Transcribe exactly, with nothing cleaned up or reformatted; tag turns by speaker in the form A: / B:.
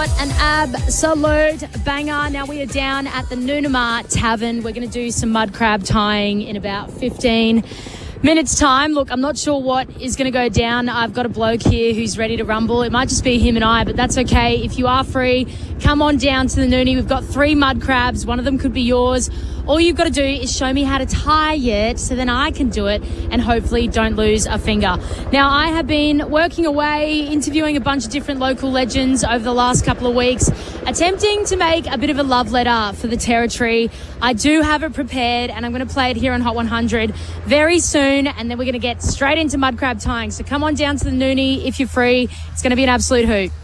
A: What an absolute banger. Now we are down at the Noonamar Tavern. We're going to do some mud crab tying in about fifteen minutes time. Look, I'm not sure what is going to go down. I've got a bloke here who's ready to rumble. It might just be him and I, but that's okay. If you are free, come on down to the Noonie. We've got three mud crabs. One of them could be yours. All you've got to do is show me how to tie it so then I can do it and hopefully don't lose a finger. Now, I have been working away, interviewing a bunch of different local legends over the last couple of weeks, attempting to make a bit of a love letter for the territory. I do have it prepared and I'm going to play it here on Hot one hundred very soon, and then we're going to get straight into mud crab tying. So come on down to the Noonie if you're free. It's going to be an absolute hoot.